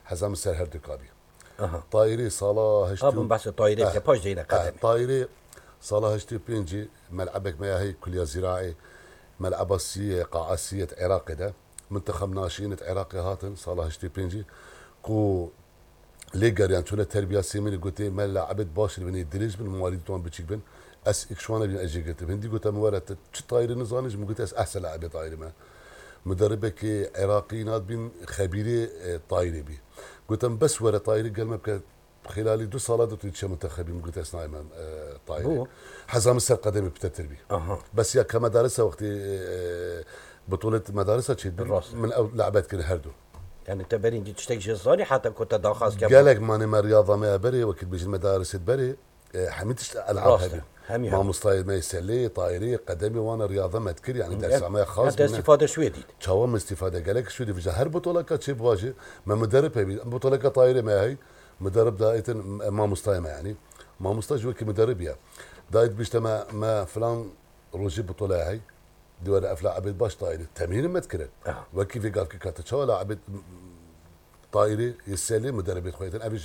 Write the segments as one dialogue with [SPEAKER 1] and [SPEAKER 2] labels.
[SPEAKER 1] حزام السر هر دكابي طايري صلاة هشتو
[SPEAKER 2] من بحث طايري كباش دينا قدمي
[SPEAKER 1] طايري صلاة هشتو بينجي ملعبك ما هي كلية زراعي ملعب السية قاعسية عراقي ده منتخب ناشئين عراقي هاتن صلاة هشتو بينجي كو ليجر يعني شو التربية سيمين قلت ما لعبت باش بني الدريج بالمواليد توان بتشيك بن اس اكشوانا بين اجي قلت هندي قلت موارد طايري نزانج قلت اس احسن لاعب طايري ما مدربك عراقي ناد بين خبيري طايري بي قلت بس ورا طايري قال ما خلال 2 سنوات تتشا منتخبي قلت اسناي من طايري حزام السر قدمي بتتربي بس يا كمدارسه وقت بطوله مدارسه من لعبت كده هردو
[SPEAKER 2] يعني تبرين جيت تشتكي جزاني حتى كنت داخل
[SPEAKER 1] كم قالك ماني ما رياضه ما بري وقت بيجي المدارس بري حميت العاب هذه ما مستعد ما يسلي طايري قدمي وانا رياضه ما تذكر يعني درس ما خاص
[SPEAKER 2] هذا استفاده شويدي
[SPEAKER 1] تشاوم استفاده قالك شو دي في هر بطوله كتشيب واجي ما مدرب بطوله طايري ما هي مدرب دايت ما مستايمه يعني ما مستاج وكي مدرب يا دايت بيجتمع ما فلان روجي بطوله هاي دول افلا عبد باش طايري تمرين ما تذكر وكي في قال كي كاتشوا لا عبد طايري يسلي مدرب خويتن ابيج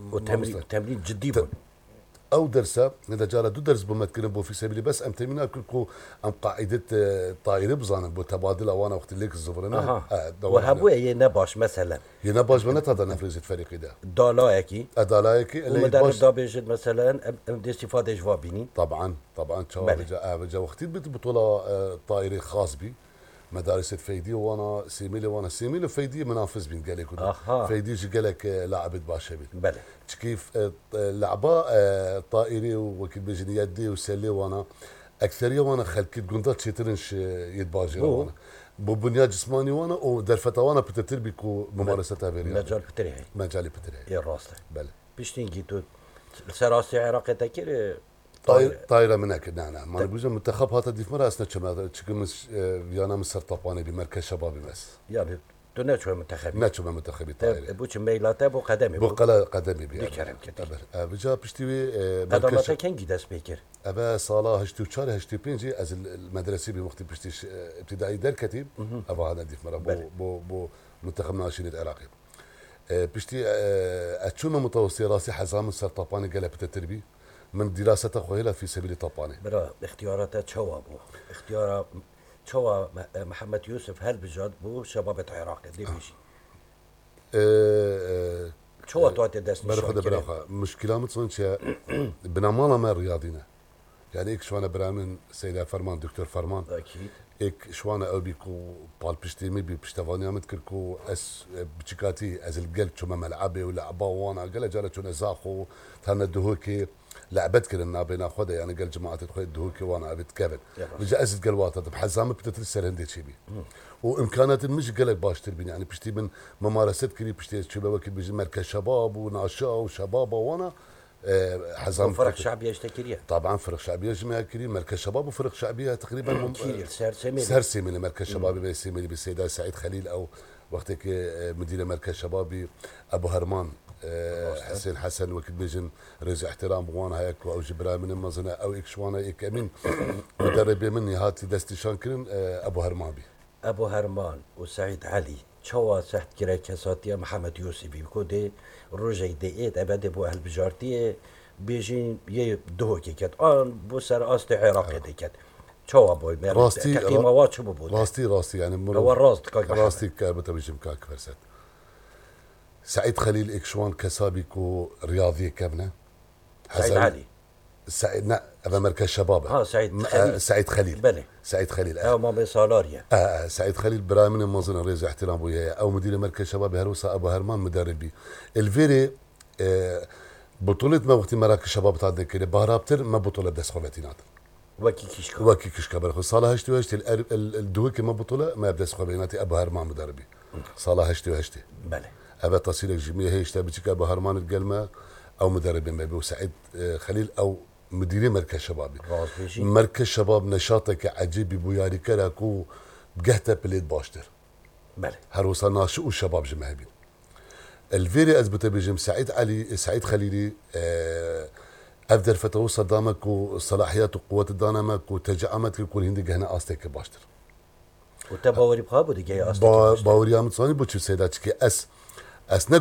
[SPEAKER 2] تمرين جدي
[SPEAKER 1] او درسه اذا جرى دو درس بمتكن بو في سبيل بس ام تمنا كلكو ام قاعده طايره بزان بو تبادل وانا وقت ليك الزفرنا
[SPEAKER 2] وهبو ينباش مثلا
[SPEAKER 1] ينباش بنت هذا نفرز الفريق ده
[SPEAKER 2] دالايكي
[SPEAKER 1] ادالايكي
[SPEAKER 2] اللي مدرب دا بيجد مثلا ام دي استفاده جوابيني
[SPEAKER 1] طبعا شو بجا وقت بطوله طايره خاص بي مدارس فيدي وانا سيميلي فيدي منافس بين قال لك فيدي قال لك لاعب باشا
[SPEAKER 2] بله
[SPEAKER 1] كيف لعبه طائري وكل بيجي يدي وسلي وانا اكثريه وانا خلكت قندات شيترنش يتباجي وانا ببنياد جسماني وانا ودرفتا وانا بتتربي كو ممارستها برياضه مجالي بتريحي
[SPEAKER 2] يا راسله
[SPEAKER 1] بله
[SPEAKER 2] بيشتين جيتو السراسي عراقي تكير
[SPEAKER 1] طايره من هيك نعم ما نقول منتخب هذا ديف مرة اسنا كما تشكمس فيانا مصر طباني بمركز شبابي بس
[SPEAKER 2] يعني تناتشو منتخبي
[SPEAKER 1] ناتشو منتخبي طايره
[SPEAKER 2] بوش ميلاته بو قدمي
[SPEAKER 1] بو قدمي بي
[SPEAKER 2] كرم كتير
[SPEAKER 1] بجا بشتوي
[SPEAKER 2] قدمته كان جدا سبيكر
[SPEAKER 1] ابا صالة هشتو تشار هشتو بينجي از المدرسي بوقت بشتيش ابتدائي در كتيب ابا هذا ديف مرة بو منتخب ناشئين العراقي بشتي اتشونا متوسطي راسي حزام السر طباني قال بتتربي من دراسة خويلة في سبيل طباني
[SPEAKER 2] برا اختيارات شوا بو اختيار شوا محمد يوسف هل بجد بو شباب العراق دي بيجي شوا تواتي داس
[SPEAKER 1] برا مشكلة متصنشة بنامانا ما رياضينا يعني ايك شوانا برامن سيدة فرمان دكتور فرمان
[SPEAKER 2] اكيد
[SPEAKER 1] ايك شوانا او بيكو بال بشتيمي بيشتغلني عم تكركو اس بتشكاتي از القلب شو ملعبي ولعبه وانا قال جالت شو نزاخو ثانا دهوكي لعبت كلنا بين اخوذا يعني قال جماعه الخوي الدهوكي وانا ابيت كابل وجا ازت قلوات بحزامه بتترسل هندي شيبي وامكانات مش قال باش تربين يعني بشتي من ممارسات كري بشتي شباب وكل بيجي مركز شباب وناشئه وشباب وانا حزام
[SPEAKER 2] فرق شعبيه اشتكيريه
[SPEAKER 1] طبعا فرق شعبيه جماعه كري مركز شباب وفرق شعبيه تقريبا سرسيمي مركز شبابي بيسيمي بالسيده سعيد خليل او وقتك مدير مركز شبابي ابو هرمان حسين حسن وقت بيجن رجع احترام وانا هيك او جبران من المزنه او اكشوانا هيك امين مدرب مني هاتي دستي شانكرن ابو هرمابي
[SPEAKER 2] ابو هرمان وسعيد علي شوا سحت كراي كاساتيا محمد يوسف بيكودي رجع دقيت ابدا بو اهل بجارتي بيجين يدوكي كات ان بو سر است عراقي ديكات شوا بوي
[SPEAKER 1] راستي
[SPEAKER 2] تقييمات شو بو
[SPEAKER 1] راستي يعني
[SPEAKER 2] هو
[SPEAKER 1] راستي كابتن كاك فرست سعيد خليل اكشوان كسابيكو رياضي كابنا
[SPEAKER 2] سعيد علي
[SPEAKER 1] سعيد لا هذا مركز شباب سعيد خليل
[SPEAKER 2] بلي
[SPEAKER 1] سعيد خليل
[SPEAKER 2] او ما بصالاريا
[SPEAKER 1] سعيد خليل برامن مازن رئيس احترام وياه او مدير مركز شباب هروسا ابو هرمان مدربي الفيري بطولة ما وقت مراكز شباب تاع كده بهرابتر ما بطولة دس خواتينات وكي كيشكا برخو صالة هشتي الدوكي ما بطولة ما بدس خواتيناتي ابو هرمان مدربي صالة هشتي
[SPEAKER 2] بلي
[SPEAKER 1] أبى تصير جميع هي اشتبكت أبو هرمان القلمة أو مدرب أبو سعيد خليل أو مدير مركز شبابي مركز شباب نشاطك عجيب بوياري كراكو بقهته بليد باشتر
[SPEAKER 2] بله
[SPEAKER 1] هروسا ناشئ وشباب جماهبين الفيري أثبت بجم سعيد خليلي أفضل فتوى صدامك وصلاحيات وقوة الدانامك وتجعمت يكون هندي هنا أستيك باشتر
[SPEAKER 2] وتباوري بخابو دي جاي
[SPEAKER 1] أستيك باوري عم تصاني بوتشو سيداتك أس